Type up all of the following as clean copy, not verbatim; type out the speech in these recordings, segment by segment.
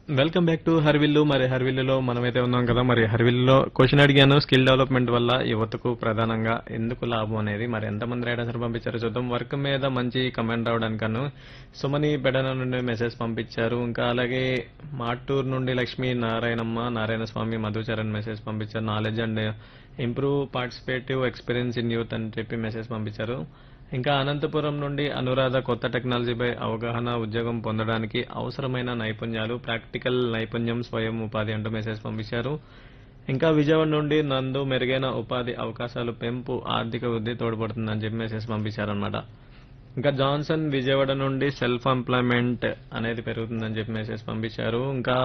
Welcome back to హర్విల్లు. మరి హర్విల్లులో మనమైతే ఉన్నాం కదా. మరి హర్విల్లులో క్వశ్చన్ అడిగాను, స్కిల్ డెవలప్మెంట్ వల్ల యువతకు ప్రధానంగా ఎందుకు లాభం అనేది. మరి ఎంతమంది రైడర్స్ పంపించారో చూద్దాం. వర్క్ మీద మంచి కమెంట్ రావడానికను సుమని పెడన నుండి మెసేజ్ పంపించారు. ఇంకా అలాగే మాటూరు నుండి లక్ష్మీ నారాయణ స్వామి మధుచరణ్ మెసేజ్ పంపించారు. Knowledge and improve participative experience in youth అని చెప్పి మెసేజ్ పంపించారు. ఇంకా అనంతపురం నుండి అనురాధ కొత్త టెక్నాలజీపై అవగాహన, ఉద్యోగం పొందడానికి అవసరమైన నైపుణ్యాలు, ప్రాక్టికల్ నైపుణ్యం, స్వయం ఉపాధి అంటూ మెసేజ్ పంపించారు. ఇంకా విజయవాడ నుండి నందు మెరుగైన ఉపాధి అవకాశాలు పెంపు ఆర్థిక వృద్ధి తోడ్పడుతుందని చెప్పి మెసేజ్ పంపించారనమాట. ఇంకా జాన్సన్ విజయవాడ నుండి సెల్ఫ్ ఎంప్లాయ్మెంట్ అనేది పెరుగుతుందని చెప్పి మెసేజ్ పంపించారు. ఇంకా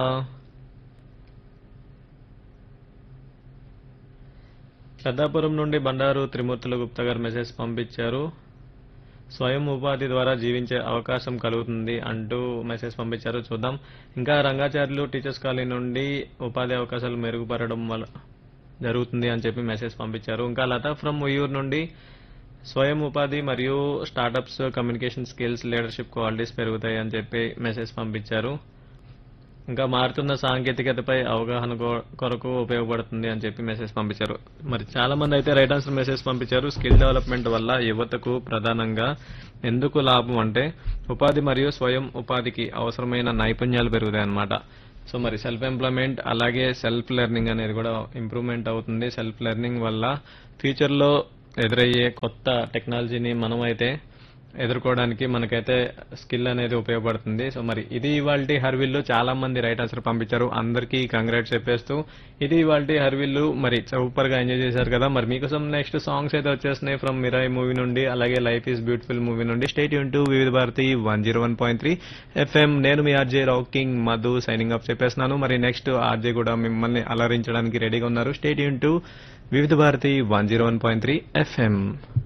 పెద్దాపురం నుండి బండారు త్రిమూర్తుల గుప్తా గారు మెసేజ్ పంపించారు. స్వయం ఉపాధి ద్వారా జీవించే అవకాశం కలుగుతుంది అంటూ మెసేజ్ పంపించారు. చూద్దాం. ఇంకా రంగాచార్యులు టీచర్స్ కాలనీ నుండి ఉపాధి అవకాశాలు మెరుగుపడడం వల్ల జరుగుతుంది అని చెప్పి మెసేజ్ పంపించారు. ఇంకా లత ఫ్రమ్ ఉయ్యూరు నుండి స్వయం ఉపాధి మరియు startups, communication skills, leadership qualities పెరుగుతాయి అని చెప్పి మెసేజ్ పంపించారు. ఇంకా మారుతున్న సాంకేతికతపై అవగాహన కొరకు ఉపయోగపడుతుంది అని చెప్పి మెసేజ్ పంపించారు. మరి చాలా మంది అయితే రైట్ ఆన్సర్ మెసేజ్ పంపించారు. స్కిల్ డెవలప్మెంట్ వల్ల యువతకు ప్రధానంగా ఎందుకు లాభం అంటే ఉపాధి మరియు స్వయం ఉపాధికి అవసరమైన నైపుణ్యాలు పెరుగుతాయి అన్నమాట. సో మరి సెల్ఫ్ ఎంప్లాయ్మెంట్ అలాగే సెల్ఫ్ లెర్నింగ్ అనేది కూడా ఇంప్రూవ్మెంట్ అవుతుంది. సెల్ఫ్ లెర్నింగ్ వల్ల ఫ్యూచర్ లో ఎదురయ్యే కొత్త టెక్నాలజీని మనం అయితే ఎదుర్కోవడానికి మనకైతే స్కిల్ అనేది ఉపయోగపడుతుంది. సో మరి ఇది ఇవాల్టి హర్విల్లు. చాలా మంది రైట్ ఆన్సర్ పంపించారు. అందరికీ కంగ్రాట్స్ చెప్పేస్తూ ఇది ఇవాల్టి హర్విల్లు. మరి సూపర్ గా ఎంజాయ్ చేశారు కదా. మరి మీకోసం నెక్స్ట్ సాంగ్స్ అయితే వచ్చేస్తున్నాయి ఫ్రమ్ మిరాయ్ మూవీ నుండి, అలాగే లైఫ్ ఈజ్ బ్యూటిఫుల్ మూవీ నుండి. స్టే ట్యూన్ టు వివిధ భారతి 101.3 FM. నేను మీ RJ rocking Madhu signing off చెప్పేస్తున్నాను. మరి నెక్స్ట్ ఆర్జే కూడా మిమ్మల్ని అలరించడానికి రెడీగా ఉన్నారు. స్టే ట్యూన్ టు వివిధ భారతి 101.3 FM.